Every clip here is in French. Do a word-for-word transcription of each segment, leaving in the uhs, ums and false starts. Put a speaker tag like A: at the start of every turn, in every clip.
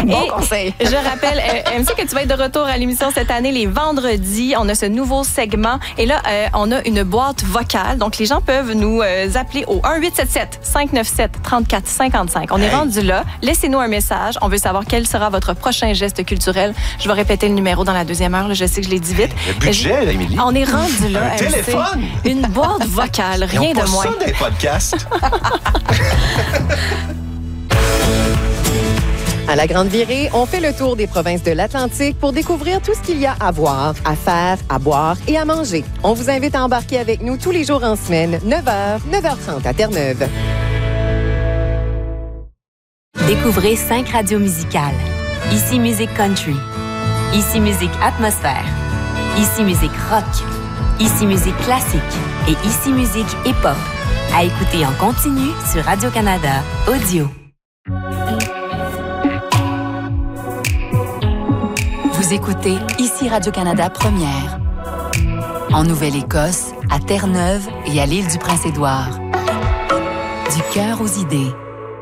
A: Bon
B: Et
A: conseil.
B: Je rappelle, euh, M C, que tu vas être de retour à l'émission cette année, les vendredis. On a ce nouveau segment. Et là, euh, on a une boîte vocale. Donc, les gens peuvent nous euh, appeler au un huit sept sept cinq neuf sept trois quatre cinq cinq. On hey. est rendu là. Laissez-nous un message. On veut savoir quel sera votre prochain geste culturel. Je vais répéter le numéro dans la deuxième heure. Là, je sais que je l'ai dit vite.
C: Le budget, là, Émilie.
B: On est rendu là.
C: Un
B: M C.
C: téléphone.
B: Une boîte vocale. Rien
C: Ils ont
B: de
C: pas
B: moins.
C: ça des podcasts.
A: À la Grande Virée, on fait le tour des provinces de l'Atlantique pour découvrir tout ce qu'il y a à voir, à faire, à boire et à manger. On vous invite à embarquer avec nous tous les jours en semaine, neuf heures, neuf heures trente à Terre-Neuve.
D: Découvrez cinq radios musicales. Ici Musique Country. Ici Musique Atmosphère. Ici Musique Rock. Ici Musique Classique. Et Ici Musique Hip-Hop. À écouter en continu sur Radio-Canada Audio. Vous écoutez Ici Radio-Canada Première. En Nouvelle-Écosse, à Terre-Neuve et à l'île du Prince-Édouard. Du cœur aux idées.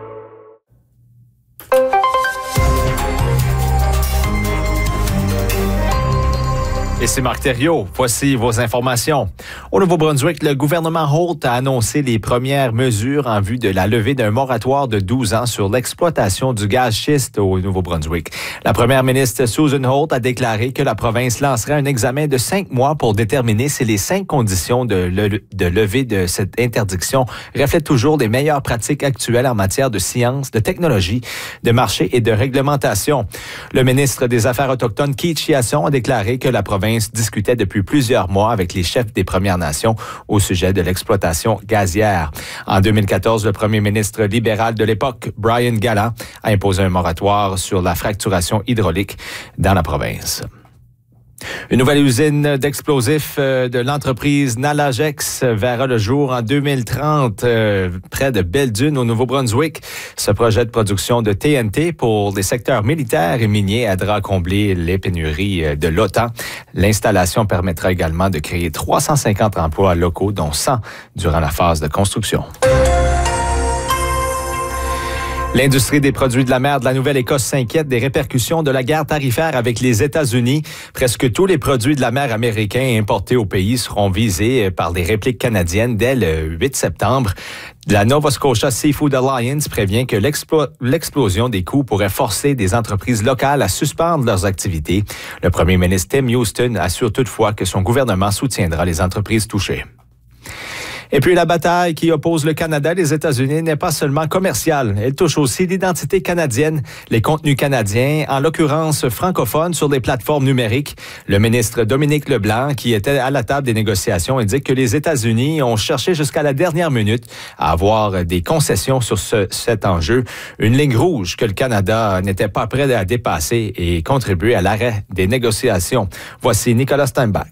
E: Et c'est Marc Thériault. Voici vos informations. Au Nouveau-Brunswick, le gouvernement Holt a annoncé les premières mesures en vue de la levée d'un moratoire de douze ans sur l'exploitation du gaz schiste au Nouveau-Brunswick. La première ministre Susan Holt a déclaré que la province lancerait un examen de cinq mois pour déterminer si les cinq conditions de, le, de levée de cette interdiction reflètent toujours les meilleures pratiques actuelles en matière de science, de technologie, de marché et de réglementation. Le ministre des Affaires autochtones, Keith Chiasson, a déclaré que la province discutait depuis plusieurs mois avec les chefs des Premières Nations au sujet de l'exploitation gazière. En deux mille quatorze, le premier ministre libéral de l'époque, Brian Gallant, a imposé un moratoire sur la fracturation hydraulique dans la province. Une nouvelle usine d'explosifs de l'entreprise Nalagex verra le jour en deux mille trente euh, près de Belle-Dune au Nouveau-Brunswick. Ce projet de production de T N T pour les secteurs militaires et miniers aidera à combler les pénuries de l'OTAN. L'installation permettra également de créer trois cent cinquante emplois locaux, dont cent durant la phase de construction. L'industrie des produits de la mer de la Nouvelle-Écosse s'inquiète des répercussions de la guerre tarifaire avec les États-Unis. Presque tous les produits de la mer américains importés au pays seront visés par des répliques canadiennes dès le huit septembre. La Nova Scotia Seafood Alliance prévient que l'explo- l'explosion des coûts pourrait forcer des entreprises locales à suspendre leurs activités. Le premier ministre Tim Houston assure toutefois que son gouvernement soutiendra les entreprises touchées. Et puis la bataille qui oppose le Canada et les États-Unis n'est pas seulement commerciale. Elle touche aussi l'identité canadienne, les contenus canadiens, en l'occurrence francophones sur les plateformes numériques. Le ministre Dominique Leblanc, qui était à la table des négociations, indique que les États-Unis ont cherché jusqu'à la dernière minute à avoir des concessions sur ce, cet enjeu. Une ligne rouge que le Canada n'était pas prêt à dépasser et contribuer à l'arrêt des négociations. Voici Nicolas Steinbach.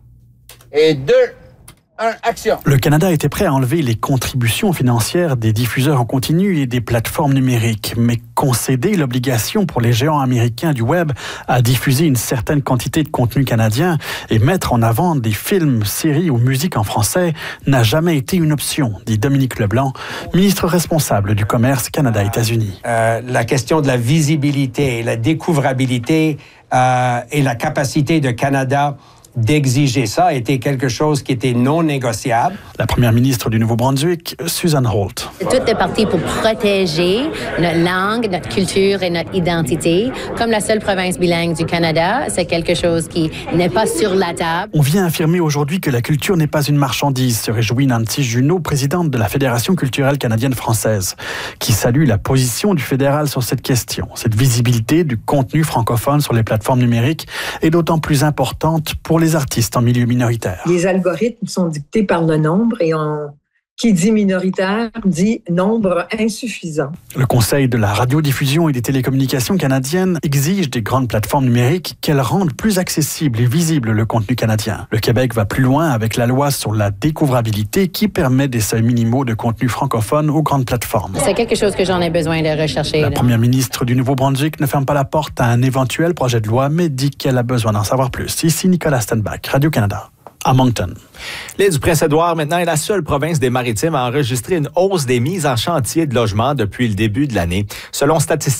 F: Et deux... Action.
G: Le Canada était prêt à enlever les contributions financières des diffuseurs en continu et des plateformes numériques, mais concéder l'obligation pour les géants américains du web à diffuser une certaine quantité de contenu canadien et mettre en avant des films, séries ou musiques en français n'a jamais été une option, dit Dominique Leblanc, ministre responsable du commerce Canada-États-Unis.
F: Euh, la question de la visibilité, la découvrabilité euh, et la capacité de Canada d'exiger ça était quelque chose qui était non négociable.
G: La première ministre du Nouveau-Brunswick, Susan Holt.
H: Tout est parti pour protéger notre langue, notre culture et notre identité. Comme la seule province bilingue du Canada, c'est quelque chose qui n'est pas sur la table.
G: On vient affirmer aujourd'hui que la culture n'est pas une marchandise, se réjouit Nancy Junot, présidente de la Fédération culturelle canadienne-française, qui salue la position du fédéral sur cette question. Cette visibilité du contenu francophone sur les plateformes numériques est d'autant plus importante pour les artistes en milieu minoritaire.
I: Les algorithmes sont dictés par le nombre et on, qui dit minoritaire dit nombre insuffisant.
G: Le Conseil de la radiodiffusion et des télécommunications canadiennes exige des grandes plateformes numériques qu'elles rendent plus accessible et visible le contenu canadien. Le Québec va plus loin avec la loi sur la découvrabilité qui permet des seuils minimaux de contenu francophone aux grandes plateformes.
H: C'est quelque chose que j'en ai besoin de rechercher.
G: La
H: là.
G: première ministre du Nouveau-Brunswick ne ferme pas la porte à un éventuel projet de loi, mais dit qu'elle a besoin d'en savoir plus. Ici Nicolas Steinbach, Radio-Canada. À Moncton.
E: L'île du Prince-Édouard, maintenant, est la seule province des Maritimes à enregistrer une hausse des mises en chantier de logements depuis le début de l'année. Selon Statistique